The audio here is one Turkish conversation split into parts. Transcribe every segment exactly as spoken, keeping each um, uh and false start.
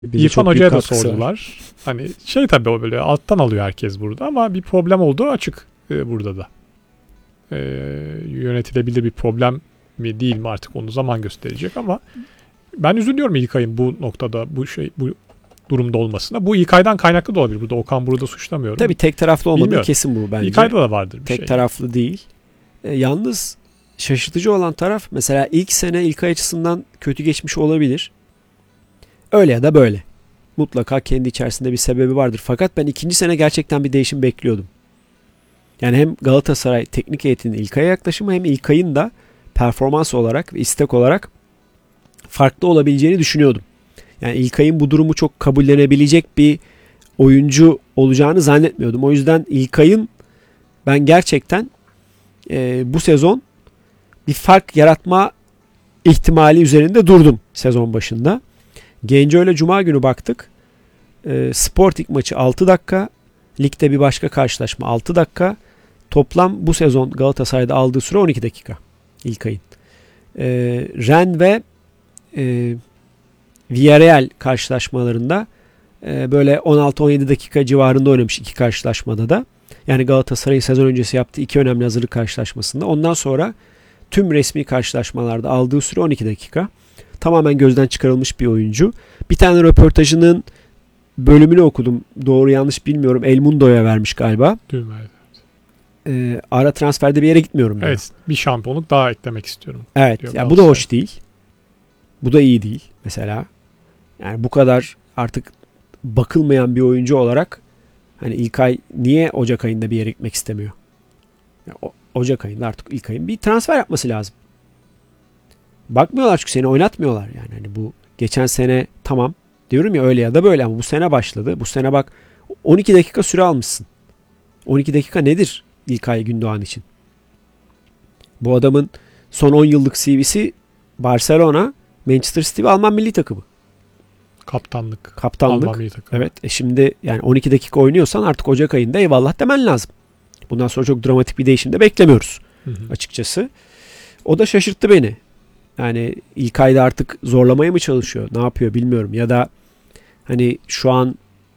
Bize İrfan çok büyük Hoca'ya da katkısı var. sordular. Hani şey tabii o böyle alttan alıyor herkes burada ama bir problem olduğu açık e, burada da. E, yönetilebilir bir problem mi değil mi artık onu zaman gösterecek ama ben üzülüyorum İlkay'ın bu noktada bu şey bu durumda olmasına. Bu İlkay'dan kaynaklı da olabilir. Burada Okan Buruk'u da suçlamıyorum. Tabii tek taraflı olmadığı Bilmiyorum. kesin bu bence. İlkay'da da vardır bir Tek şey. taraflı değil. E, yalnız şaşırtıcı olan taraf mesela ilk sene İlkay açısından kötü geçmiş olabilir. Öyle ya da böyle. Mutlaka kendi içerisinde bir sebebi vardır. Fakat ben ikinci sene gerçekten bir değişim bekliyordum. Yani hem Galatasaray teknik heyetinin İlkay'a yaklaşımı hem İlkay'ın da performans olarak ve istek olarak farklı olabileceğini düşünüyordum. Yani İlkay'ın bu durumu çok kabullenebilecek bir oyuncu olacağını zannetmiyordum. O yüzden İlkay'ın ben gerçekten e, bu sezon bir fark yaratma ihtimali üzerinde durdum sezon başında. Genco'yla Cuma günü baktık. E, Sporting maçı altı dakika. Ligde bir başka karşılaşma altı dakika. Toplam bu sezon Galatasaray'da aldığı süre on iki dakika. İlkay'ın. E, Ren ve e, Villarreal karşılaşmalarında e, böyle on altı on yedi dakika civarında oynamış iki karşılaşmada da. Yani Galatasaray'ın sezon öncesi yaptığı iki önemli hazırlık karşılaşmasında. Ondan sonra tüm resmi karşılaşmalarda aldığı süre on iki dakika. Tamamen gözden çıkarılmış bir oyuncu. Bir tane röportajının bölümünü okudum. Doğru yanlış bilmiyorum. El Mundo'ya vermiş galiba. Dün verdi. Ee, ara transferde bir yere gitmiyorum. Evet, diyor. Bir şampiyonluk daha eklemek istiyorum. Evet. Yani bu da hoş değil. Bu da iyi değil mesela. Yani bu kadar artık bakılmayan bir oyuncu olarak hani İlkay niye Ocak ayında bir yere gitmek istemiyor? Yani o, Ocak ayında artık İlkay'ın bir transfer yapması lazım. Bakmıyorlar çünkü seni oynatmıyorlar yani. Hani bu geçen sene tamam diyorum ya öyle ya da böyle ama bu sene başladı. Bu sene bak on iki dakika süre almışsın. on iki dakika nedir İlkay Gündoğan için? Bu adamın son on yıllık C V'si Barcelona, Manchester City ve Alman milli takımı. Kaptanlık. Kaptanlık. Alman milli takımı. Evet. E şimdi yani on iki dakika oynuyorsan artık Ocak ayında eyvallah demen lazım. Bundan sonra çok dramatik bir değişim de beklemiyoruz. Hı hı. Açıkçası. O da şaşırttı beni. Yani İlkay'da artık zorlamaya mı çalışıyor? Ne yapıyor bilmiyorum. Ya da hani şu an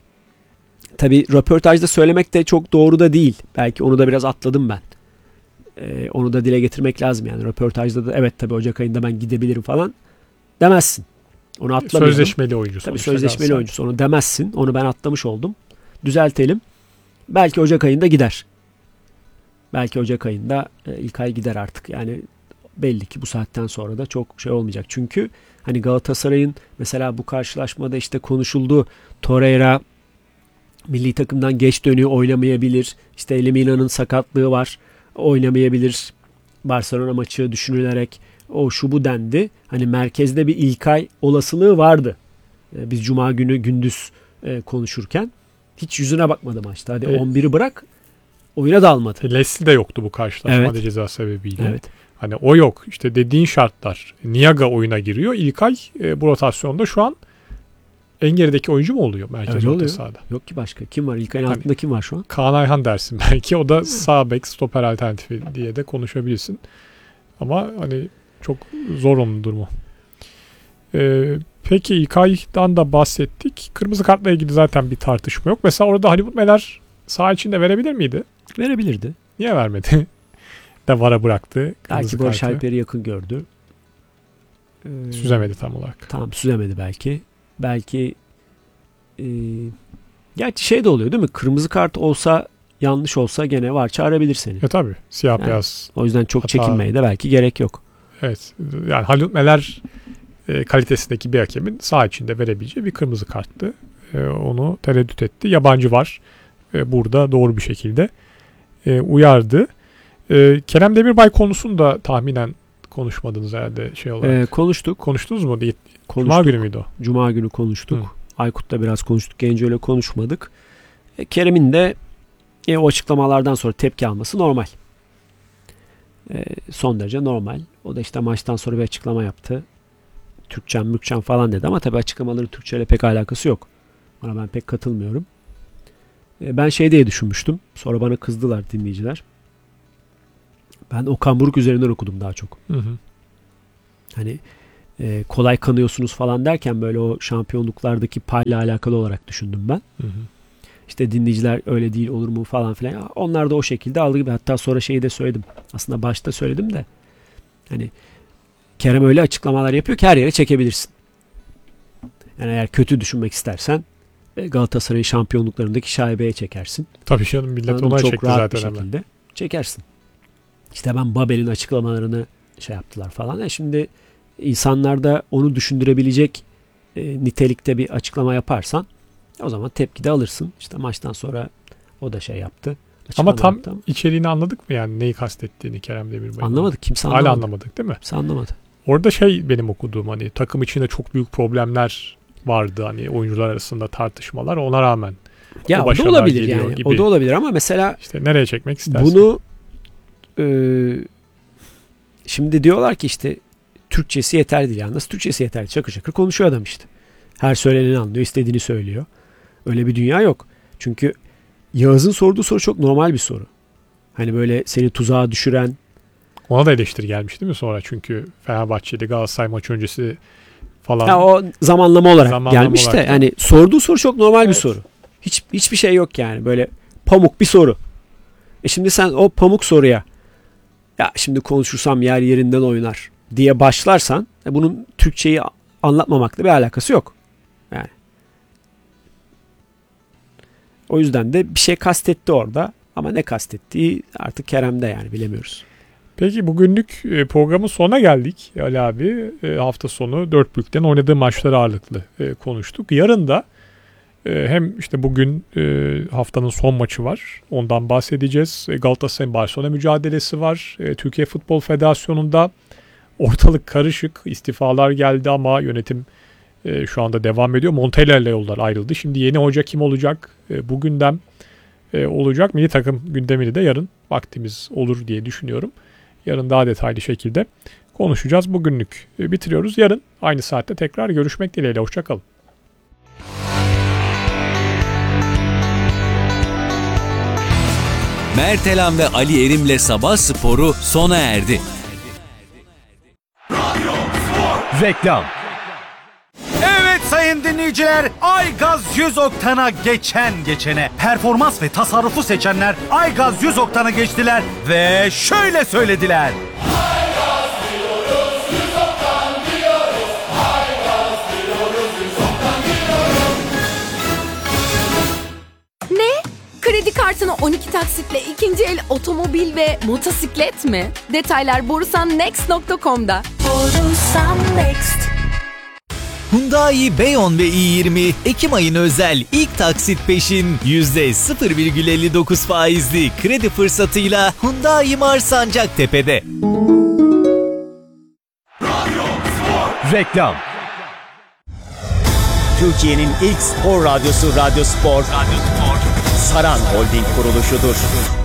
tabii röportajda söylemek de çok doğru da değil. Belki onu da biraz atladım ben. Ee, onu da dile getirmek lazım yani. Röportajda da evet tabii Ocak ayında ben gidebilirim falan demezsin. Onu atlamayalım. Sözleşmeli oyuncu. Tabii sözleşmeli oyuncusu. Onu demezsin. Onu ben atlamış oldum. Düzeltelim. Belki Ocak ayında gider. Belki Ocak ayında e, İlkay gider artık. Yani belli ki bu saatten sonra da çok şey olmayacak. Çünkü hani Galatasaray'ın mesela bu karşılaşmada işte konuşuldu. Torreira milli takımdan geç dönüyor, oynamayabilir. İşte Lemina'nın sakatlığı var. Oynamayabilir. Barcelona maçı düşünülerek o şu bu dendi. Hani merkezde bir İlkay olasılığı vardı. Ee, biz Cuma günü gündüz e, konuşurken hiç yüzüne bakmadı maçta. Hadi evet. on biri bırak oyuna da almadı. Leslie de yoktu bu karşılaşmada evet. ceza sebebiyle. Evet. Hani o yok. İşte dediğin şartlar. Niaga oyuna giriyor. İlkay e, bu rotasyonda şu an en gerideki oyuncu mu oluyor merkez orta sahada? Yok ki başka. Kim var? İlkay'ın hani, altında kim var şu an? Kaan Ayhan dersin belki. O da sağ bek stoper alternatifi diye de konuşabilirsin. Ama hani çok zor onun durumu. Ee, peki İlkay'dan da bahsettik. Kırmızı kartla ilgili zaten bir tartışma yok. Mesela orada Halil Meler saha içinde verebilir miydi? Verebilirdi. Niye vermedi? de vara bıraktı. Belki Barış Alper'i yakın gördü. Ee, süzemedi tam olarak. Tamam süzemedi belki. Belki e, gerçi şey de oluyor değil mi? Kırmızı kart olsa yanlış olsa gene var çağırabilir seni. E tabi siyah yani, beyaz. O yüzden çok hata... çekinmeye de belki gerek yok. Evet. Yani Halil Meler e, kalitesindeki bir hakemin saha içinde verebileceği bir kırmızı karttı. E, onu tereddüt etti. Yabancı var. E, burada doğru bir şekilde e, uyardı. E, Kerem Demirbay konusunu da tahminen konuşmadınız herhalde şey olarak. E, konuştuk. Konuştunuz mu? Değil. Konuştuk. Cuma günü müydü o? Cuma günü konuştuk. Hı. Aykut'la biraz konuştuk. Genco'yla konuşmadık. E, Kerem'in de e, o açıklamalardan sonra tepki alması normal. E, son derece normal. O da işte maçtan sonra bir açıklama yaptı. Türkçem, Mürkçem falan dedi ama tabii açıklamaların Türkçe ile pek alakası yok. Ona ben pek katılmıyorum. E, ben şey diye düşünmüştüm. Sonra bana kızdılar dinleyiciler. Ben Okan Buruk üzerinden okudum daha çok. Hı hı. Hani e, kolay kanıyorsunuz falan derken böyle o şampiyonluklardaki payla alakalı olarak düşündüm ben. Hı hı. İşte dinleyiciler öyle değil olur mu falan filan. Onlar da o şekilde aldı gibi. Hatta sonra şeyi de söyledim. Aslında başta söyledim de hani Kerem öyle açıklamalar yapıyor ki her yere çekebilirsin. Yani eğer kötü düşünmek istersen Galatasaray'ın şampiyonluklarındaki şaibeye çekersin. Tabii canım, millet Anladın mı? ona Çok çekti rahat zaten bir hemen. şekilde çekersin. İşte ben Babel'in açıklamalarını şey yaptılar falan. E şimdi insanlarda onu düşündürebilecek e, nitelikte bir açıklama yaparsan o zaman tepki de alırsın. İşte maçtan sonra o da şey yaptı. Ama tam yaptı. içeriğini anladık mı yani, neyi kastettiğini Kerem Demirbay'ın? Anlamadık. Kimse anlamadı. Hala anlamadık değil mi? Kimse anlamadı. Orada şey benim okuduğum, hani takım içinde çok büyük problemler vardı, hani oyuncular arasında tartışmalar, ona rağmen Ya o o da başarılar olabilir geliyor yani. gibi. O da olabilir ama mesela İşte nereye çekmek istersin? bunu e, şimdi diyorlar ki işte Türkçesi yeterli değil. Yani nasıl Türkçesi yeterli? Çakır çakır konuşuyor adam işte. Her söyleneni anlıyor, istediğini söylüyor. Öyle bir dünya yok. Çünkü Yağız'ın sorduğu soru çok normal bir soru. Hani böyle seni tuzağa düşüren. Ona da eleştiri gelmiş değil mi sonra? Çünkü Fenerbahçe'de Galatasaray maç öncesi falan. Ya o zamanlama olarak Zamanlama gelmiş de olarak da. yani sorduğu soru çok normal bir Evet. soru. Hiç hiçbir şey yok yani. Böyle pamuk bir soru. E şimdi sen o pamuk soruya ya şimdi konuşursam yer yerinden oynar diye başlarsan e bunun Türkçeyi anlatmamakla bir alakası yok. Yani. O yüzden de bir şey kastetti orada ama ne kastettiği artık Kerem'de yani bilemiyoruz. Peki bugünlük e, programın sonuna geldik Ali abi. E, hafta sonu dört büyükten oynadığı maçları ağırlıklı e, konuştuk. Yarın da e, hem işte bugün e, haftanın son maçı var. Ondan bahsedeceğiz. E, Galatasaray'ın Barcelona mücadelesi var. E, Türkiye Futbol Federasyonu'nda ortalık karışık. İstifalar geldi ama yönetim e, şu anda devam ediyor. Montella ile yollar ayrıldı. Şimdi yeni hoca kim olacak? E, bu gündem e, olacak. Milli takım gündemini de yarın vaktimiz olur diye düşünüyorum. Yarın daha detaylı şekilde konuşacağız. Bugünlük bitiriyoruz. Yarın aynı saatte tekrar görüşmek dileğiyle. Hoşçakalın. Mertelan ve Ali Erim'le Sabah Sporu sona erdi. Reklam. Evet sayın dinleyiciler, Aygaz yüz oktana geçen geçene, performans ve tasarrufu seçenler Aygaz yüz oktana geçtiler ve şöyle söylediler. Aygaz diyoruz, yüz oktan diyoruz. Aygaz diyoruz, yüz oktan diyoruz. Ne? Kredi kartını on iki taksitle ikinci el otomobil ve motosiklet mi? Detaylar borusan next nokta com'da. Borusan Next. Hyundai Beyon ve i yirmi Ekim ayına özel ilk taksit peşin yüzde sıfır virgül elli dokuz faizli kredi fırsatıyla Hyundai Mars Sancaktepe'de. Reklam. Türkiye'nin ilk spor radyosu Radyo Spor, Radyo Spor, Saran Holding kuruluşudur.